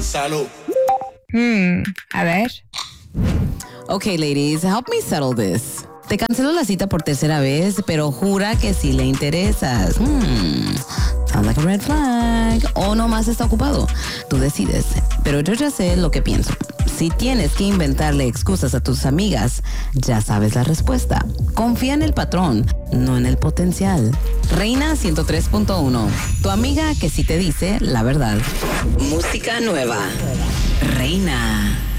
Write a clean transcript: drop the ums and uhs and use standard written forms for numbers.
Salud. A ver. Okay, ladies, help me settle this. Te cancelo la cita por tercera vez, pero jura que sí le interesas. Sounds like a red flag. O nomás está ocupado. Tú decides. Pero yo ya sé lo que pienso. Si tienes que inventarle excusas a tus amigas, ya sabes la respuesta. Confía en el patrón, no en el potencial. Reina 103.1. Tu amiga que sí te dice la verdad. Música nueva. Reina.